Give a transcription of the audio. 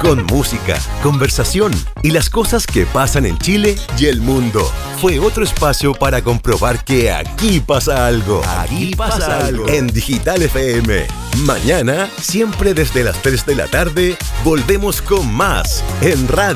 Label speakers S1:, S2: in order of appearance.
S1: con música, conversación y las cosas que pasan en Chile y el mundo. Fue otro espacio para comprobar que aquí pasa algo. Aquí pasa algo. En Digital FM. Mañana, siempre desde las 3 de la tarde, volvemos con más en Radio